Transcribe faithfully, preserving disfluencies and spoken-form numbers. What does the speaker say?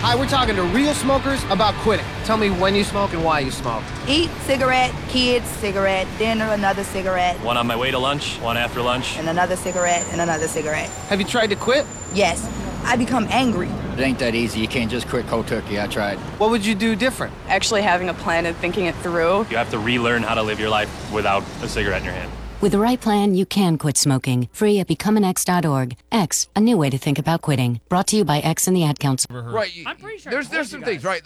Hi, we're talking to real smokers about quitting. Tell me when you smoke and why you smoke. Eat, cigarette, kids, cigarette, dinner, another cigarette. One on my way to lunch, one after lunch. And another cigarette, and another cigarette. Have you tried to quit? Yes, I become angry. It ain't that easy. You can't just quit cold turkey. I tried. What would you do different? Actually having a plan and thinking it through. You have to relearn how to live your life without a cigarette in your hand. With the right plan, you can quit smoking. Free at become an x dot org. X, a new way to think about quitting. Brought to you by X and the Ad Council. Right. I'm pretty sure there's there's some things, right?